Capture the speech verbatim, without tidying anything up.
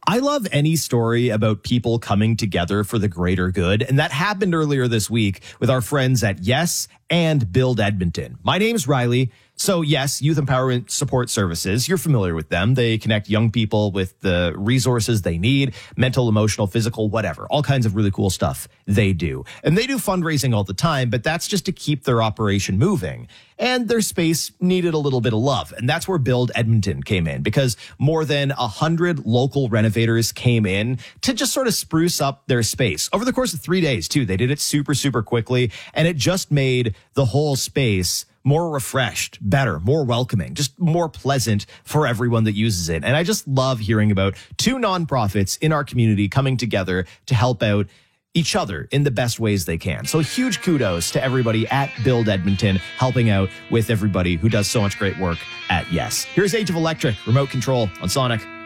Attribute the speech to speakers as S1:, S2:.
S1: I love any story about people coming together for the greater good. And that happened earlier this week with our friends at Yes and Build Edmonton. My name's Riley. So yes, Youth Empowerment Support Services, you're familiar with them. They connect young people with the resources they need, mental, emotional, physical, whatever, all kinds of really cool stuff they do. And they do fundraising all the time, but that's just to keep their operation moving. And their space needed a little bit of love. And that's where Build Edmonton came in, because more than a hundred local renovators came in to just sort of spruce up their space over the course of three days too. They did it super, super quickly, and it just made the whole space more refreshed, better, more welcoming, just more pleasant for everyone that uses it. And I just love hearing about two nonprofits in our community coming together to help out each other in the best ways they can. So huge kudos to everybody at Build Edmonton helping out with everybody who does so much great work at Yes. Here's Age of Electric, Remote Control on Sonic.